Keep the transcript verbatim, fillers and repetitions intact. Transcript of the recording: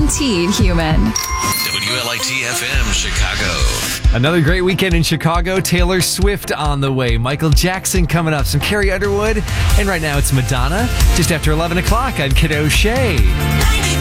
guaranteed human. W L I T F M Chicago. Another great weekend in Chicago. Taylor Swift on the way. Michael Jackson coming up. Some Carrie Underwood. And right now it's Madonna. Just after eleven o'clock, I'm Kid O'Shea.